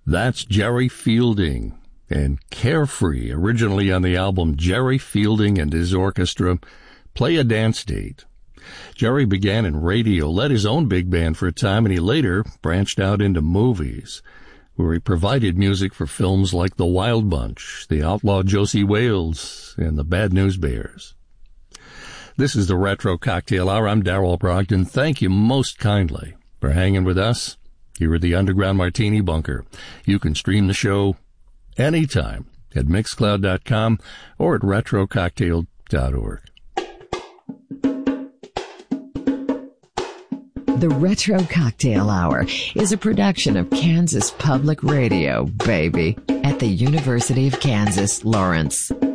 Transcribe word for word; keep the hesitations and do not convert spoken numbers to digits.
That's Jerry Fielding and Carefree, originally on the album Jerry Fielding and His Orchestra, Play a Dance Date. Jerry began in radio, led his own big band for a time, and he later branched out into movies, where he provided music for films like The Wild Bunch, The Outlaw Josie Wales, and The Bad News Bears. This is the Retro Cocktail Hour. I'm Darrell Brogdon. Thank you most kindly for hanging with us here at the Underground Martini Bunker. You can stream the show anytime at mixcloud dot com or at retro cocktail dot org. The Retro Cocktail Hour is a production of Kansas Public Radio, baby, at the University of Kansas, Lawrence.